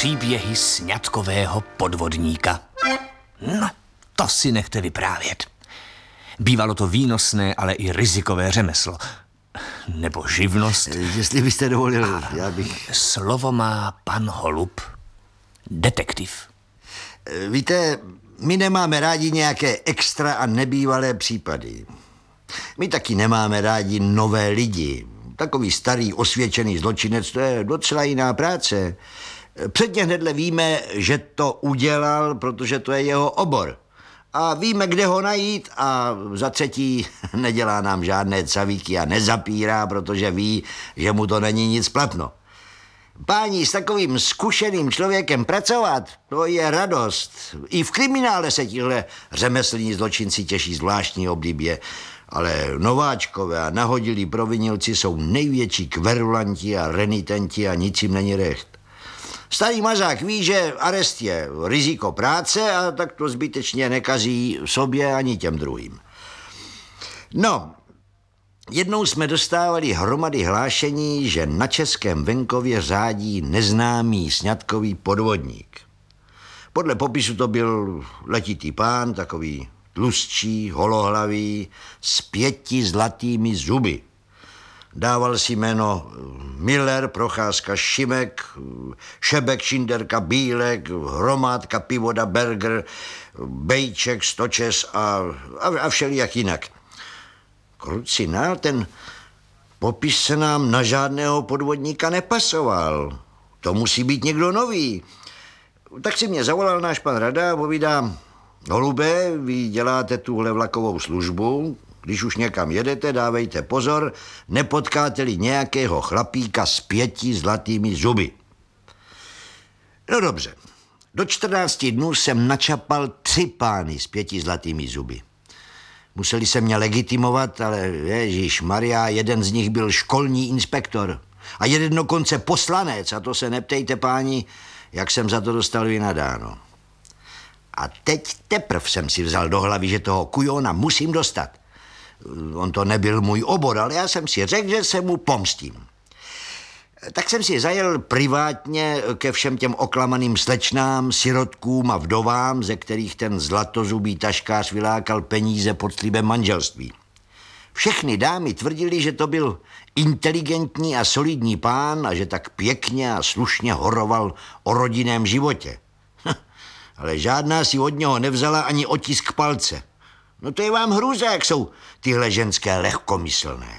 Příběhy sňatkového podvodníka. No, to si nechte vyprávět. Bývalo to výnosné, ale i rizikové řemeslo. Nebo živnost. Jestli byste dovolil, já bych... Slovo má pan Holub, detektiv. Víte, my nemáme rádi nějaké extra a nebývalé případy. My taky nemáme rádi nové lidi. Takový starý osvědčený zločinec, to je docela jiná práce. Předně hnedle víme, že to udělal, protože to je jeho obor. A víme, kde ho najít a za třetí nedělá nám žádné cavíky a nezapírá, protože ví, že mu to není nic platno. Páni, s takovým zkušeným člověkem pracovat, to je radost. I v kriminále se tihle řemeslní zločinci těší zvláštní oblibě, ale nováčkové a nahodilí provinilci jsou největší kverulanti a renitenti a nic jim není recht. Starý mazák ví, že arest je riziko práce a tak to zbytečně nekazí sobě ani těm druhým. No, jednou jsme dostávali hromady hlášení, že na českém venkově řádí neznámý sňatkový podvodník. Podle popisu to byl letitý pán, takový tlustší, holohlavý, s 5 zlatými zuby. Dával si jméno Miller, Procházka, Šimek, Šebek, Šinderka, Bílek, Hromádka, Pivoda, Berger, Bejček, Stočes a všelijak jinak. Krucinál, ten popis se nám na žádného podvodníka nepasoval. To musí být někdo nový. Tak si mě zavolal náš pan Rada a povídá: Holube, vy děláte tuhle vlakovou službu, když už někam jedete, dávejte pozor, nepotkáte-li nějakého chlapíka s 5 zlatými zuby. No dobře, do 14 dnů jsem načapal 3 pány s 5 zlatými zuby. Museli se mě legitimovat, ale ježišmarja, jeden z nich byl školní inspektor a jeden dokonce poslanec, a to se neptejte, páni, jak jsem za to dostal vynadáno. A teď teprv jsem si vzal do hlavy, že toho kujona musím dostat. On to nebyl můj obor, ale já jsem si řekl, že se mu pomstím. Tak jsem si zajel privátně ke všem těm oklamaným slečnám, sirotkům a vdovám, ze kterých ten zlatozubý taškář vylákal peníze pod slibem manželství. Všechny dámy tvrdili, že to byl inteligentní a solidní pán a že tak pěkně a slušně horoval o rodinném životě. Ale žádná si od něho nevzala ani otisk palce. No to je vám hrůza, jak jsou tyhle ženské lehkomyslné.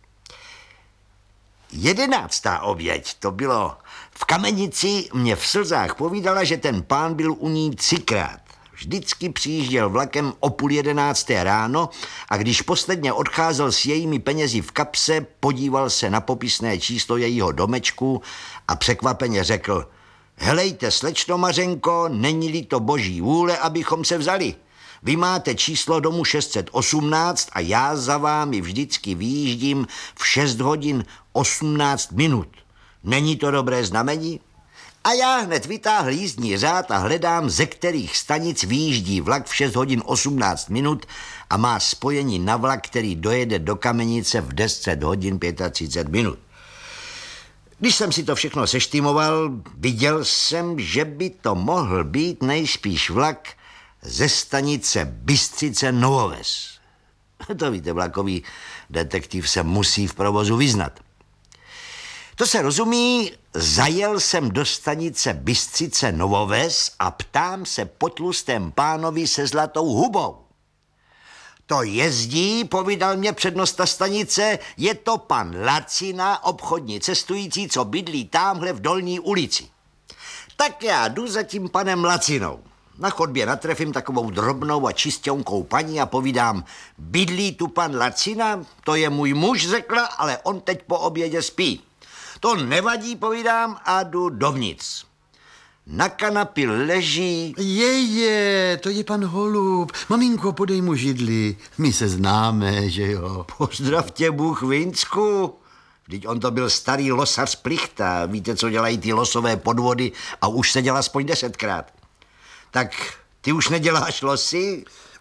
11. oběť, to bylo v Kamenici, mě v slzách povídala, že ten pán byl u ní 3krát. Vždycky přijížděl vlakem o 10:30 ráno a když posledně odcházel s jejími penězi v kapse, podíval se na popisné číslo jejího domečku a překvapeně řekl: Helejte, slečno Mařenko, není-li to boží vůle, abychom se vzali. Vy máte číslo domu 618 a já za vámi vždycky vyjíždím v 6 hodin 18 minut. Není to dobré znamení? A já hned vytáhl jízdní řád a hledám, ze kterých stanic vyjíždí vlak v 6 hodin 18 minut a má spojení na vlak, který dojede do Kamenice v 10 hodin 35 minut. Když jsem si to všechno seštýmoval, viděl jsem, že by to mohl být nejspíš vlak ze stanice Bystřice Novoves. To víte, vlakový detektiv se musí v provozu vyznat. To se rozumí, zajel jsem do stanice Bystřice Novoves a ptám se po tlustém pánovi se zlatou hubou. To jezdí, povídal mě přednosta stanice, je to pan Lacina, obchodní cestující, co bydlí támhle v Dolní ulici. Tak já jdu za tím panem Lacinou. Na chodbě natrefím takovou drobnou a čistěnkou paní a povídám: Bydlí tu pan Lacina? To je můj muž, řekla, ale on teď po obědě spí. To nevadí, povídám, a jdu dovnitř. Na kanapě leží... To je pan Holub. Maminko, podej mu židli. My se známe, že jo? Pozdrav tě, Bůh, Vinsku. Vždyť on to byl starý losař Plichta. Víte, co dělají ty losové podvody a už se dělá aspoň 10krát. Tak ty už neděláš losy?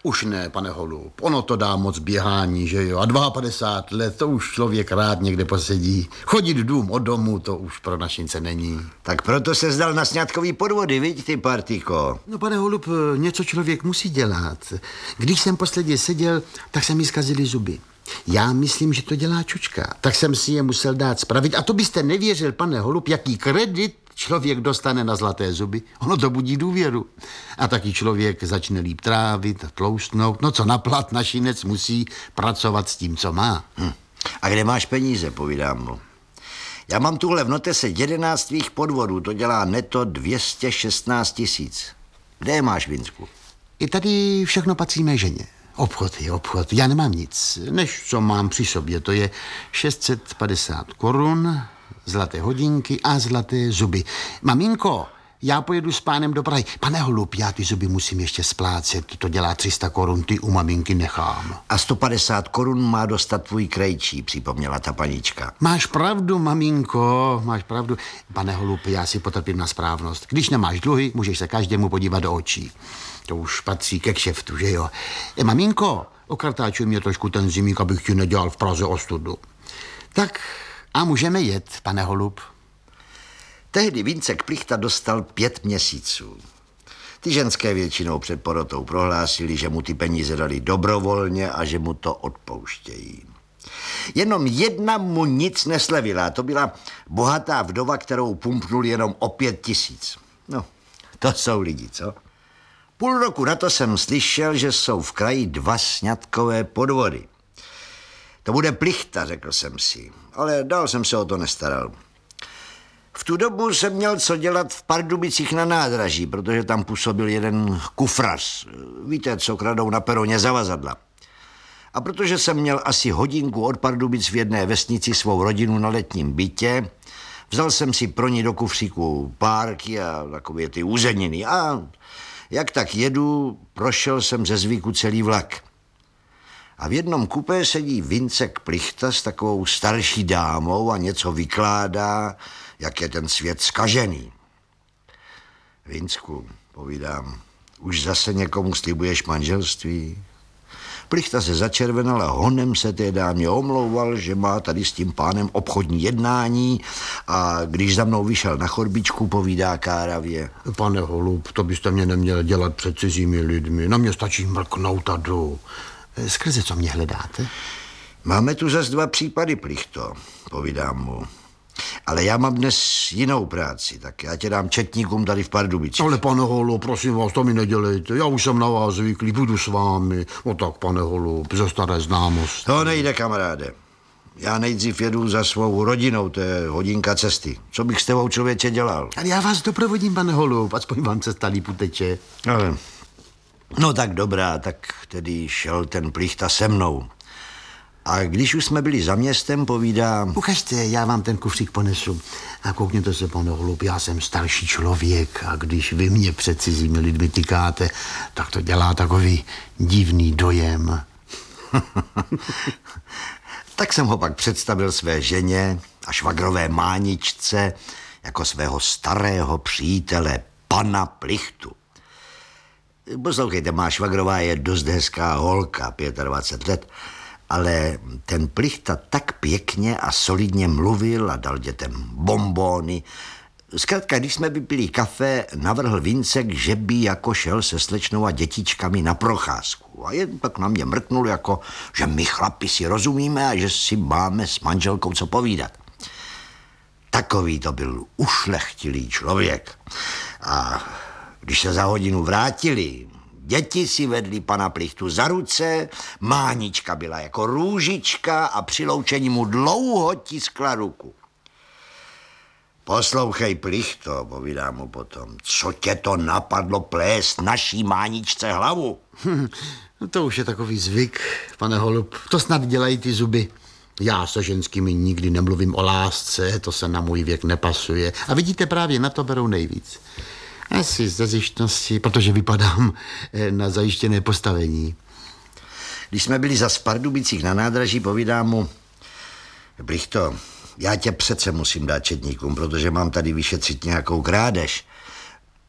Už ne, pane Holub, ono to dá moc běhání, že jo? A 52 let, to už člověk rád někde posedí. Chodit dům od domu, to už pro našince není. Tak proto se zdal na sňatkový podvody, viď, ty partýko? No, pane Holub, něco člověk musí dělat. Když jsem posledně seděl, tak se mi zkazily zuby. Já myslím, že to dělá čučka. Tak jsem si je musel dát spravit. A to byste nevěřil, pane Holub, jaký kredit člověk dostane na zlaté zuby. Ono to budí důvěru. A taky člověk začne líp trávit a tloustnout. No co na plat našinec musí pracovat s tím, co má. A kde máš peníze, povídám mu. Já mám tuhle v notese 11 tvých podvodů, to dělá neto 216 000. Kde je máš, Vincku? I tady všechno patří mé ženě. Obchod je obchod, já nemám nic, než co mám při sobě, to je 650 korun, zlaté hodinky a zlaté zuby. Maminko, já pojedu s pánem do Prahy. Pane Holub, já ty zuby musím ještě splácet, to dělá 300 korun, ty u maminky nechám. A 150 korun má dostat tvůj krejčí, připomněla ta panička. Máš pravdu, maminko, máš pravdu. Pane Holub, já si potrpím na správnost. Když nemáš dluhy, můžeš se každému podívat do očí. To už patří ke kšeftu, že jo? Maminko, okartáčuj mě trošku ten zimík, abych ti nedělal v Praze ostudu. Tak a můžeme jet, pane Holub. Tehdy Vincek Plichta dostal 5 měsíců. Ty ženské většinou před porotou prohlásili, že mu ty peníze dali dobrovolně a že mu to odpouštějí. Jenom jedna mu nic neslevila, to byla bohatá vdova, kterou pumpnul jenom o 5 000. No, to jsou lidi, co? Půl roku na to jsem slyšel, že jsou v kraji 2 sňatkové podvody. To bude Plichta, řekl jsem si, ale dál jsem se o to nestaral. V tu dobu jsem měl co dělat v Pardubicích na nádraží, protože tam působil jeden kufrař. Víte, co kradou na peroně zavazadla. A protože jsem měl asi hodinku od Pardubic v jedné vesnici svou rodinu na letním bytě, vzal jsem si pro ní do kufříku párky a takové ty uzeniny. A jak tak jedu, prošel jsem ze zvyku celý vlak. A v jednom kupé sedí Vincek Plichta s takovou starší dámou a něco vykládá, jak je ten svět zkažený. Vincku, povídám, už zase někomu slibuješ manželství? Plichta se začervenal a honem se té dámě omlouval, že má tady s tím pánem obchodní jednání a když za mnou vyšel na chodbičku, povídá káravě. Pane Holub, to byste mě neměl dělat před cizími lidmi. Na mě stačí mrknout a jdu. Skrze co mě hledáte? Máme tu zas 2 případy, Plichto, povídám mu. Ale já mám dnes jinou práci, tak já tě dám četníkům tady v Pardubicích. Ale pane Holub, prosím vás, to mi nedělejte. Já už jsem na vás zvyklý, budu s vámi. No tak, pane Holub, ze staré známosti. To nejde, kamaráde. Já nejdřív jedu za svou rodinou, to je hodinka cesty. Co bych s tebou, člověče, dělal? Ale já vás doprovodím, pane Holub, aspoň vám cesta líp uteče. Ale, no tak dobrá, tak tedy šel ten Plichta se mnou. A když už jsme byli za městem, povídá... Ukažte, já vám ten kufřík ponesu. A koukněte se, pane Holub, já jsem starší člověk a když vy mě před cizími lidmi tykáte, tak to dělá takový divný dojem. Tak jsem ho pak představil své ženě a švagrové máničce jako svého starého přítele, pana Plichtu. Poslouchejte, má švagrová je dost hezká holka, 25 let, ale ten Plichta tak pěkně a solidně mluvil a dal dětem bonbóny. Zkrátka, když jsme vypili kafe, navrhl Vincek, že by jako šel se slečnou a dětičkami na procházku. A jen tak na mě mrknul, jako, že my chlapi si rozumíme a že si máme s manželkou co povídat. Takový to byl ušlechtilý člověk. A když se za hodinu vrátili, děti si vedli pana Plichtu za ruce, mánička byla jako růžička a při loučení mu dlouho tiskla ruku. Poslouchej, Plichto, povídám mu potom, co tě to napadlo plést naší máničce hlavu? No to už je takový zvyk, pane Holub. To snad dělají ty zuby. Já se ženskými nikdy nemluvím o lásce, to se na můj věk nepasuje. A vidíte, právě na to berou nejvíc. Asi ze zjištnosti, protože vypadám na zajištěné postavení. Když jsme byli za Pardubicích na nádraží, povídám mu, Plichto, já tě přece musím dát četníkům, protože mám tady vyšetřit nějakou krádež.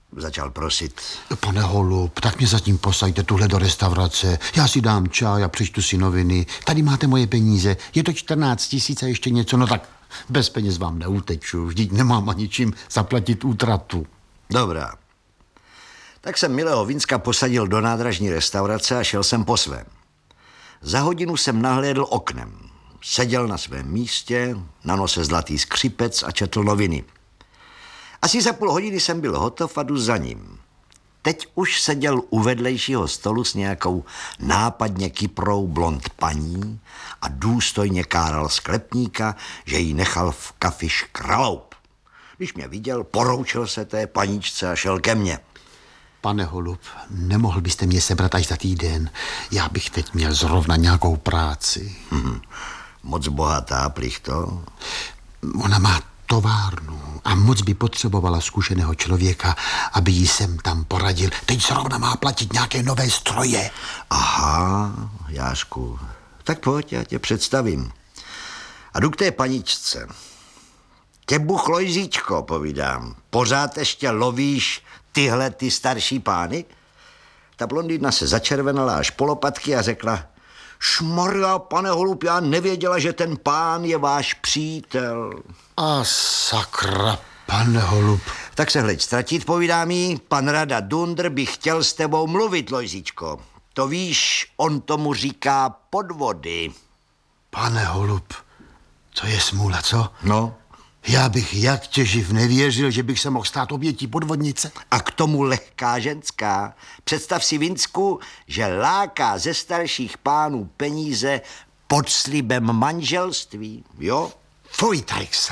začal prosit. Pane Holub, tak mě zatím posaďte tuhle do restaurace. Já si dám čaj a přečtu si noviny. Tady máte moje peníze. Je to 14 000 a ještě něco. No tak bez peněz vám neuteču. Vždyť nemám ani čím zaplatit útratu. Dobrá. Tak jsem milého Vinska posadil do nádražní restaurace a šel jsem po svém. Za hodinu jsem nahlédl oknem. Seděl na svém místě, na nose zlatý skřipec a četl noviny. Asi za půl hodiny jsem byl hotov a jdu za ním. Teď už seděl u vedlejšího stolu s nějakou nápadně kyprou blond paní a důstojně káral sklepníka, že jí nechal v kafi škraloup. Když mě viděl, poroučil se té paničce a šel ke mně. Pane Holub, nemohl byste mě sebrat až za týden? Já bych teď měl zrovna nějakou práci. Moc bohatá, Plichto. Ona má továrnu a moc by potřebovala zkušeného člověka, aby jí sem tam poradil. Teď zrovna má platit nějaké nové stroje. Aha, Jášku, tak pojď, já tě představím. A jdu k té paničce. Těbuch Lojzíčko, povídám, pořád ještě lovíš tyhle ty starší pány? Ta blondýna se začervenala až po lopatky a řekla: Šmarja, pane Holub, já nevěděla, že ten pán je váš přítel. A sakra, pane Holub. Tak se hleď ztratit, povídám jí, pan Rada Dundr by chtěl s tebou mluvit, Lojzíčko. To víš, on tomu říká podvody. Pane Holub, to je smůla, co? No. Já bych jak těživ nevěřil, že bych se mohl stát obětí podvodnice. A k tomu lehká ženská. Představ si, Vinsku, že láká ze starších pánů peníze pod slibem manželství, jo? Fuj, Tajksa.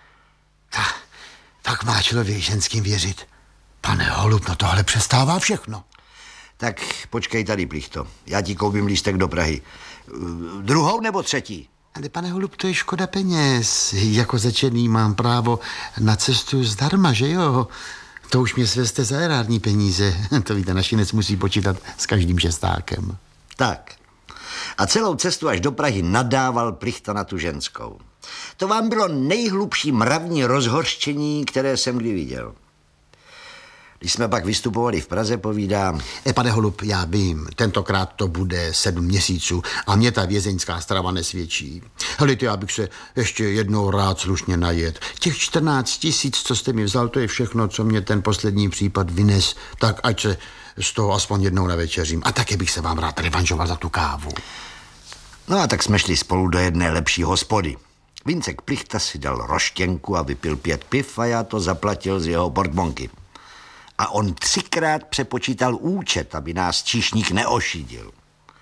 Tak má člověk ženským věřit. Pane Holub, no tohle přestává všechno. Tak počkej tady, Plichto. Já ti koupím lístek do Prahy. Druhou nebo třetí? Ale pane Holub, to je škoda peněz. Jako začený mám právo na cestu zdarma, že jo? To už mě svezte za erární peníze. To víte, našinec musí počítat s každým šestákem. Tak. A celou cestu až do Prahy nadával Plichta na tu ženskou. To vám bylo nejhlubší mravní rozhořčení, které jsem kdy viděl. Když jsme pak vystupovali v Praze, povídám: Pane Holub, já vím, tentokrát to bude 7 měsíců a mě ta vězeňská strava nesvědčí. Helejte, já bych se ještě jednou rád slušně najet. Těch 14 000, co jste mi vzal, to je všechno, co mě ten poslední případ vynes. Tak ať se z toho aspoň jednou navečeřím. A také bych se vám rád revanžoval za tu kávu. No a tak jsme šli spolu do jedné lepší hospody. Vincek Plichta si dal roštěnku a vypil 5 piv a já to zaplatil z jeho portmonky. A on 3krát přepočítal účet, aby nás číšník neošidil.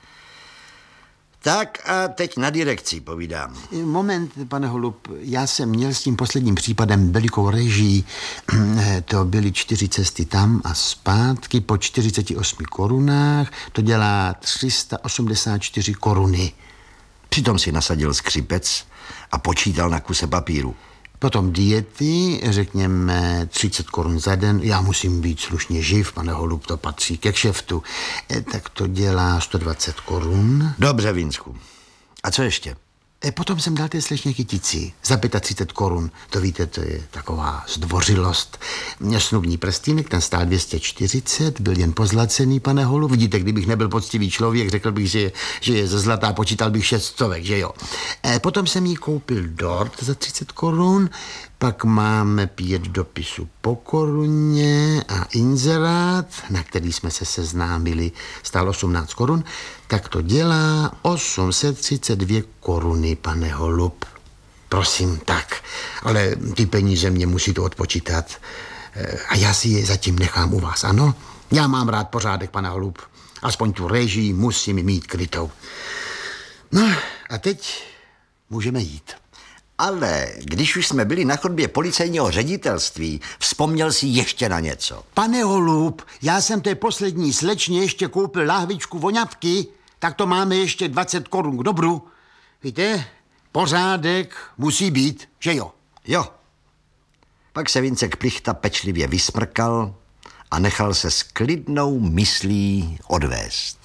Tak a teď na direkci, povídám. Moment, pane Holub, já jsem měl s tím posledním případem velikou režii. To byly 4 cesty tam a zpátky po 48 korunách. To dělá 384 koruny. Přitom si nasadil skřipec a počítal na kuse papíru. Potom diety, řekněme 30 korun za den. Já musím být slušně živ, pane Holub, to patří ke kšeftu. Tak to dělá 120 korun. Dobře, Vinsku. A co ještě? Potom jsem dal té slečně kytici za 35 korun. To víte, to je taková zdvořilost. Snubní prstýnek, ten stál 240, byl jen pozlacený, pane Holu. Vidíte, kdybych nebyl poctivý člověk, řekl bych, že je ze zlata, počítal bych 600, že jo. Potom jsem jí koupil dort za 30 korun, pak máme 5 dopisů po koruně a inzerát, na který jsme se seznámili, stál 18 korun, tak to dělá 832 koruny, pane Holub. Prosím, tak, ale ty peníze mě musíte odpočítat a já si je zatím nechám u vás, ano? Já mám rád pořádek, pane Holub. Aspoň tu režii musím mít krytou. No a teď můžeme jít. Ale když už jsme byli na chodbě policejního ředitelství, vzpomněl si ještě na něco. Pane Holub, já jsem té poslední slečně ještě koupil láhvičku voňavky, tak to máme ještě 20 korun k dobru. Víte, pořádek musí být, že jo? Jo. Pak se Vincek Plichta pečlivě vysmrkal a nechal se s klidnou myslí odvést.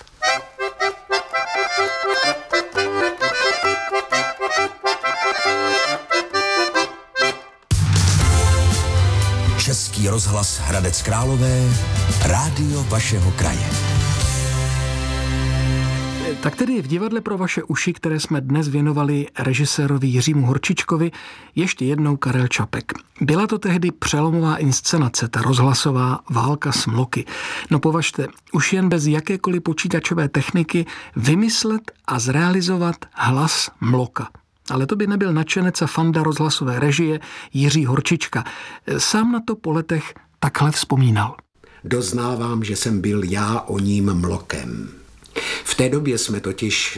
Český rozhlas Hradec Králové, rádio vašeho kraje. Tak tedy v divadle pro vaše uši, které jsme dnes věnovali režisérovi Jiřímu Horčičkovi, ještě jednou Karel Čapek. Byla to tehdy přelomová inscenace, ta rozhlasová Válka s mloky. No považte, už jen bez jakékoliv počítačové techniky vymyslet a zrealizovat hlas mloka. Ale to by nebyl nadšenec a fanda rozhlasové režie Jiří Horčička. Sám na to po letech takhle vzpomínal. Doznávám, že jsem byl já o ním mlokem. V té době jsme totiž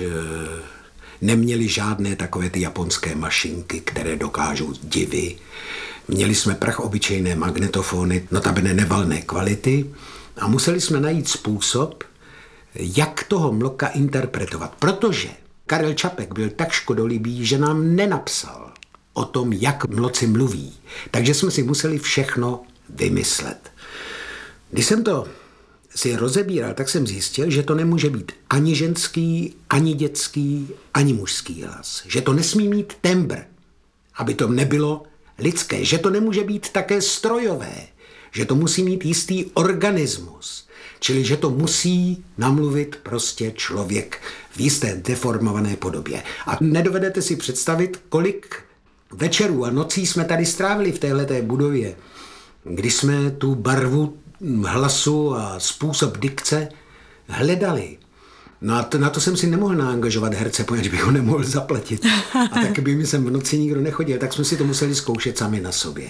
neměli žádné takové ty japonské mašinky, které dokážou divy. Měli jsme obyčejné magnetofony, notabene nevalné kvality a museli jsme najít způsob, jak toho mloka interpretovat, protože Karel Čapek byl tak škodolibý, že nám nenapsal o tom, jak mloci mluví. Takže jsme si museli všechno vymyslet. Když jsem to si rozebíral, tak jsem zjistil, že to nemůže být ani ženský, ani dětský, ani mužský hlas. Že to nesmí mít tembr, aby to nebylo lidské. Že to nemůže být také strojové. Že to musí mít jistý organismus. Čili, že to musí namluvit prostě člověk v jisté deformované podobě. A nedovedete si představit, kolik večerů a nocí jsme tady strávili v téhleté budově, kdy jsme tu barvu hlasu a způsob dikce hledali. No a na to jsem si nemohl naangažovat herce, poněvadž bych ho nemohl zaplatit. A taky by mi sem v noci nikdo nechodil, tak jsme si to museli zkoušet sami na sobě.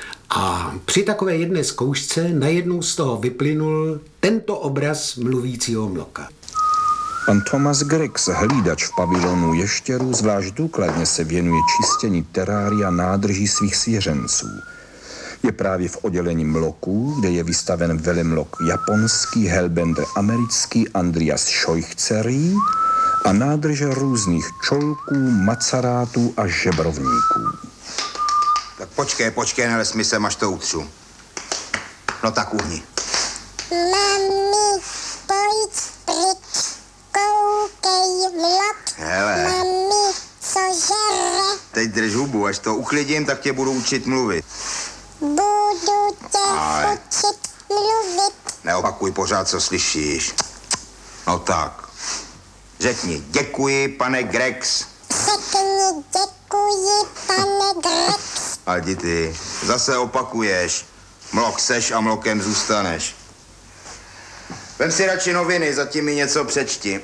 A při takové jedné zkoušce najednou z toho vyplynul tento obraz mluvícího mloka. Pan Thomas Grex, hlídač v pavilonu ještěrů, zvlášť důkladně se věnuje čištění terária nádrží svých svěřenců. Je právě v oddělení mloků, kde je vystaven velemlok japonský, Hellbender americký, Andreas Scheuchzerý a nádrže různých čolků, macarátů a žebrovníků. Tak počkej, neles mi sem, až to utřu. No tak uhni. Mami, pojď pryč, koukej mlok. Hele. Mami, co žere? Teď drž hubu, až to uklidím, tak tě budu učit mluvit. Budu tě učit mluvit. Neopakuj pořád, co slyšíš. No tak. Řekni, děkuji, pane Grex. Řekni, děkuji, pane Grex. A jdi ty, zase opakuješ. Mlok seš a mlokem zůstaneš. Vem si radši noviny, zatím mi něco přečti.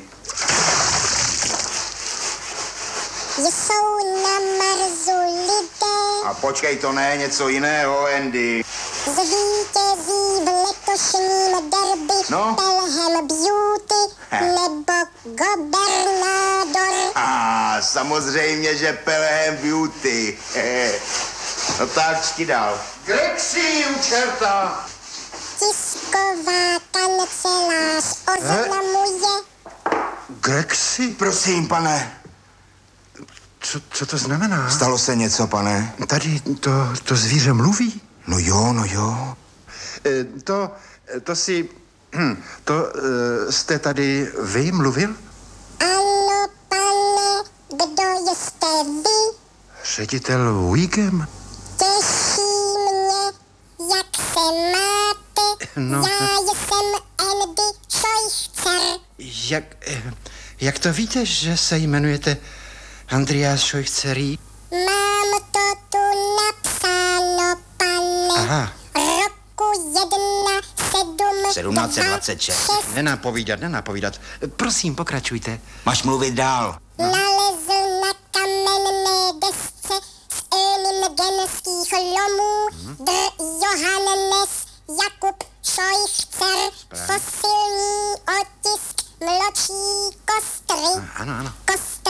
Jsou na Marsu lidé. A počkej, to ne, něco jiného, Andy. Zvítězí v letošním derby Pelham Beauty nebo Gobernador. Samozřejmě, že Pelham Beauty. No tak, čti dál. Grexi, u čerta! Tisková kancelář oznamuje. Grexi? Prosím, pane. Co to znamená? Stalo se něco, pane? Tady to zvíře mluví? No jo. To jste tady vy mluvil? Ano, pane, kdo jste vy? Ředitel Wiggum? Těší mě, jak se máte. No. Já jsem Andy Scheuchzer. Jak to víte, že se jmenujete Andreas Scheuchzerý? Mám to tu napsáno, pane. Aha. Roku 1726. Nenápovídat. Prosím, pokračujte. Máš mluvit dál. Nalezl na kamenné desce z Öningenských lomů Johannes Jakub Scheuchzer fosilní otisk mločí kostry. Ano. Kostry